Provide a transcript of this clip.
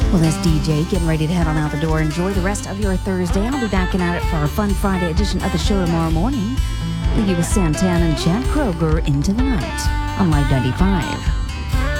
Well, that's DJ getting ready to head on out the door. Enjoy the rest of your Thursday. I'll be back at it for our fun Friday edition of the show tomorrow morning. Leave you with Santana and Chad Kroger into the night on Live 95.